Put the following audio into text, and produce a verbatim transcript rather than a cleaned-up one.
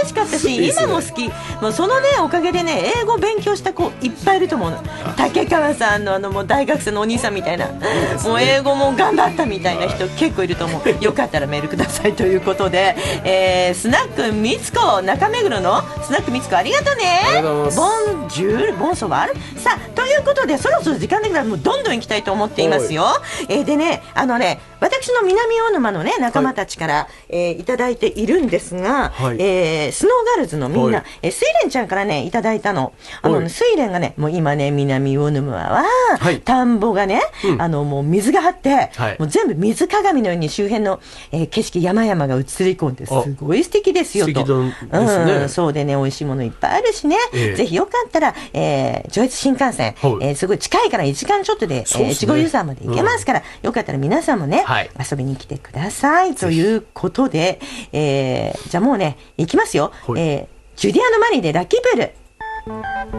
しかったし、今も好き。もうそのねおかげでね英語勉強した子いっぱいいると思うの。竹川さんのあのもう大学生のお兄さんみたいな、もう英語も頑張ったみたいな人結構いると思う。よかったらメールくださいということで、えー、スナックみつこ中目黒のスナックみつこありがとうね。ボンジュールボンソワールさあということで、そろそろ時間的なのでもうどんどん行きたいと思っていますよ。えー、でねあのね私の南大沼のね仲間たちから、はい、えー、いただいているんですが、はい、えー、スノーガールズのみんな、はい、えー、スイレンちゃんからねいただいたの。あの、ね、スイレンがねもう今ね南大沼は、はい、田んぼがね、うん、あのもう水が張って、はい、もう全部水鏡のように周辺の、えー、景色山々が映り込んですごい素敵ですよと。素敵ですね。うん、そうでね美味しいものいっぱいあるしね、えー、ぜひよかったら、えー、上越新幹線、はい、えー、すごい近いからいちじかんちょっとで、えー、越後湯沢まで行けますから、うん、よかったら皆さんもね、はい、遊びに来てくださいということで、えー、じゃあもうね行きますよ、はい、えー、ジュディアのマリーでラッキープール。